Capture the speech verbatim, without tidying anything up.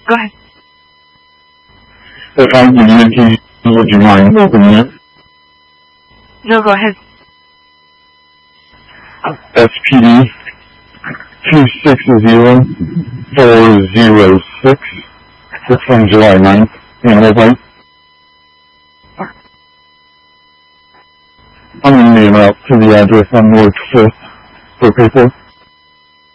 Go ahead. If I give you a key, would you mind opening it? No, go ahead. S P D two six zero four zero six. It's from July ninth. Animal Bite. I'm going to mail out to the address on North fifth for paper.